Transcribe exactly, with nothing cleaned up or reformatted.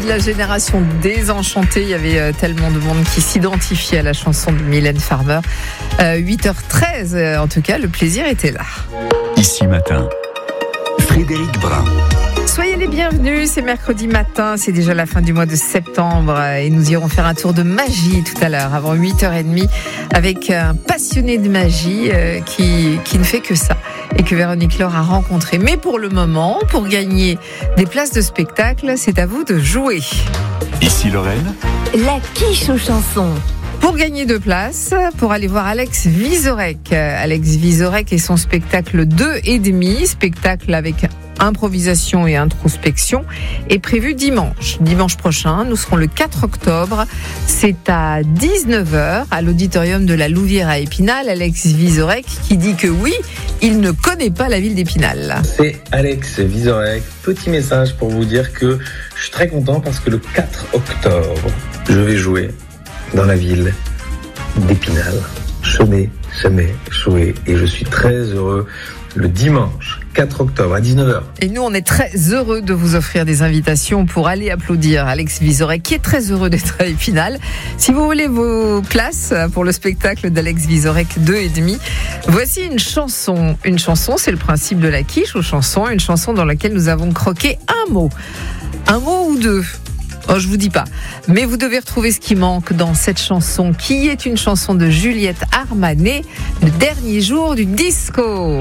de la génération désenchantée. Il y avait tellement de monde qui s'identifiait à la chanson de Mylène Farmer. Euh, huit heures treize, en tout cas, le plaisir était là. Ici Matin, Frédéric Brun. Soyez les bienvenus, c'est mercredi matin, c'est déjà la fin du mois de septembre et nous irons faire un tour de magie tout à l'heure avant huit heures trente avec un passionné de magie euh, qui, qui ne fait que ça et que Véronique Laure a rencontré. Mais pour le moment, pour gagner des places de spectacle, c'est à vous de jouer. Ici Lorraine. La quiche aux chansons. Pour gagner deux places, pour aller voir Alex Vizorek. Alex Vizorek et son spectacle deux et demi, spectacle avec improvisation et introspection, est prévu dimanche. Dimanche prochain, nous serons le quatre octobre. C'est à dix-neuf heures à l'auditorium de la Louvière à Épinal. Alex Vizorek qui dit que oui, il ne connaît pas la ville d'Épinal. C'est Alex Vizorek. Petit message pour vous dire que je suis très content parce que le quatre octobre, je vais jouer dans la ville d'Épinal. Je n'ai jamais joué et je suis très heureux le dimanche quatre octobre à dix-neuf heures. Et nous, on est très heureux de vous offrir des invitations pour aller applaudir Alex Vizorek, qui est très heureux d'être à Épinal. Si vous voulez vos places pour le spectacle d'Alex Vizorek deux et demi, voici une chanson. Une chanson, c'est le principe de la quiche aux chansons, une chanson dans laquelle nous avons croqué un mot. Un mot ou deux. Oh, je vous dis pas. Mais vous devez retrouver ce qui manque dans cette chanson, qui est une chanson de Juliette Armanet, le dernier jour du disco.